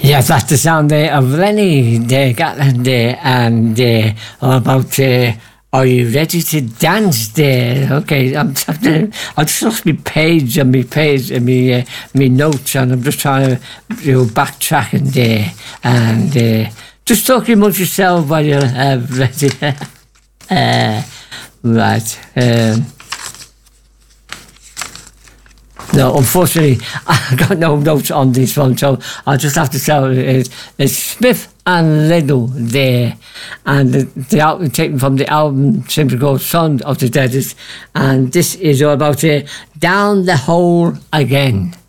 Yes, that's the sound there of Lenny Gatland there, and all about Are You Ready to Dance there? Okay, I've just lost my page and me notes, and I'm just trying to backtracking there, and just talking amongst yourself while you're ready. Right. No, unfortunately, I got no notes on this one, so I'll just have to tell you it's Smith and Liddell there, and the album taken from the album simply called Son of the Deadest, and this is all about Down the Hole Again.